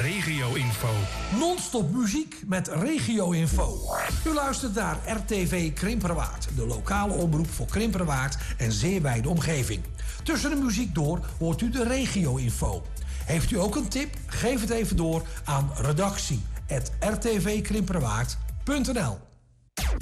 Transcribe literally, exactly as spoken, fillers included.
regio-info. Non-stop muziek met regio-info. U luistert naar R T V Krimperwaard, de lokale omroep voor Krimperwaard en zeer wijde omgeving. Tussen de muziek door hoort u de regio-info. Heeft u ook een tip? Geef het even door aan redactie at r t v krimperwaard punt n l.